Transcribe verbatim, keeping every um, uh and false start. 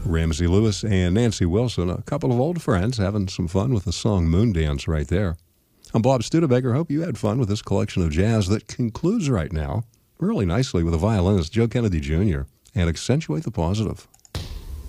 Ramsey Lewis and Nancy Wilson, a couple of old friends, having some fun with the song Moon Dance right there. I'm Bob Studebaker. Hope you had fun with this collection of jazz that concludes right now really nicely with a violinist, Joe Kennedy Junior and Accentuate the Positive.